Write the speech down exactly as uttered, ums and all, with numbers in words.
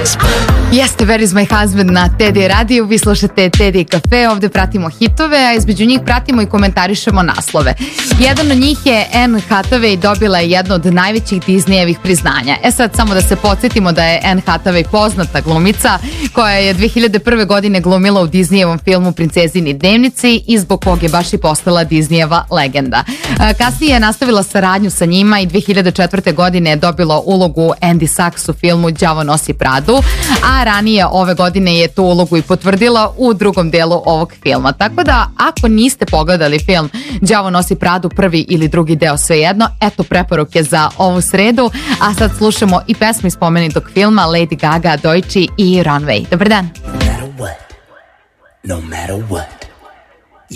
Jeste Where is my husband na Teddy radiju, vi slušate Teddy Cafe, ovde pratimo hitove, a između njih pratimo i komentarišemo naslove. Jedan od njih je Anne Hathaway, dobila je jedno od najvećih Disneyevih priznanja. E sad samo da se podsjetimo da je Anne Hathaway poznata glumica koja je dve hiljade prve godine glumila u Disneyevom filmu Princezini dnevnici i zbog kog je baš i postala Disneyeva legenda. Kasnije je nastavila saradnju sa njima i dve hiljade četvrte godine je dobila ulogu Andy Sachs u filmu Đavo nosi Pradu, a ranije ove godine je tu ulogu i potvrdila u drugom delu ovog filma. Tako da ako niste pogledali film Đavo nosi Pradu, prvi ili drugi deo, svejedno, eto preporuke za ovu sredu, a sad slušamo i pesmu iz spomenutog filma Lady Gaga, Deutsche i Runway. Dobar dan. No matter what, no matter what.